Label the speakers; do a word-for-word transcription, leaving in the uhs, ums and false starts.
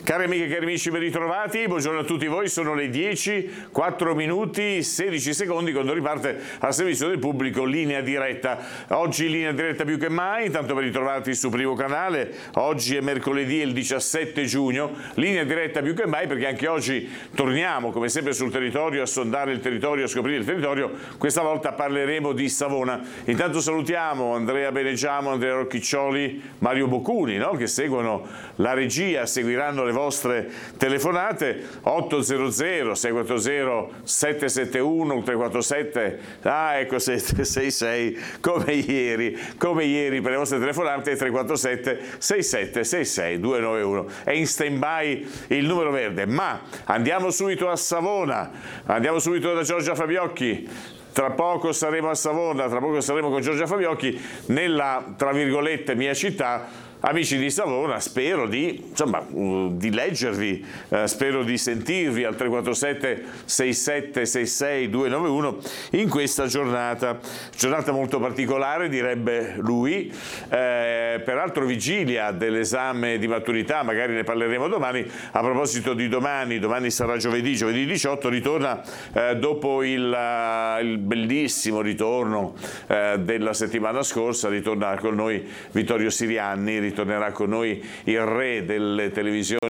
Speaker 1: Cari amiche e cari amici, ben ritrovati, buongiorno a tutti voi, sono le dieci, quattro minuti, sedici secondi quando riparte al servizio del pubblico Linea Diretta. Oggi Linea Diretta più che mai, intanto ben ritrovati su Primo Canale, oggi è mercoledì il diciassette giugno, Linea Diretta più che mai perché anche oggi torniamo come sempre sul territorio a sondare il territorio, a scoprire il territorio, questa volta parleremo di Savona. Intanto salutiamo Andrea Benegiamo, Andrea Rocchiccioli, Mario Boccuni, no? Che seguono la regia, seguiranno le vostre telefonate. Ottocento sei quattro zero sette sette uno tre quattro sette, ah ecco sette sei sei come ieri, come ieri per le vostre telefonate tre quattro sette sei sette sei sei due nove uno. È in stand by il numero verde, ma andiamo subito a Savona, andiamo subito da Giorgia Fabiocchi. Tra poco saremo a Savona, tra poco saremo con Giorgia Fabiocchi nella, tra virgolette, mia città. Amici di Savona, spero di, insomma, uh, di leggervi, uh, spero di sentirvi al tre quattro sette sei sette sei sei due nove uno in questa giornata, giornata molto particolare direbbe lui, eh, peraltro vigilia dell'esame di maturità, magari ne parleremo domani. A proposito di domani, domani sarà giovedì, giovedì diciotto, ritorna eh, dopo il, uh, il bellissimo ritorno eh, della settimana scorsa, ritorna con noi Vittorio Sirianni, ritornerà con noi il re delle televisioni